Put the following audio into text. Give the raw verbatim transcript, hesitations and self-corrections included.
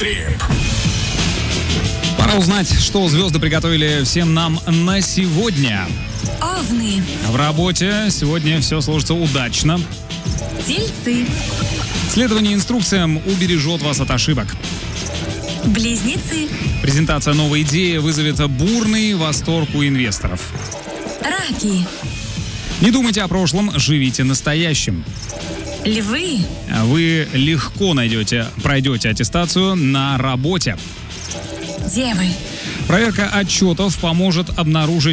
Трип. Пора узнать, что звезды приготовили всем нам на сегодня. Овны. В работе сегодня все сложится удачно. Тельцы. Следование инструкциям убережет вас от ошибок. Близнецы. Презентация новой идеи вызовет бурный восторг у инвесторов. Раки. Не думайте о прошлом, живите настоящим. Львы. Вы легко найдете, пройдете аттестацию на работе. Девы. Проверка отчетов поможет обнаружить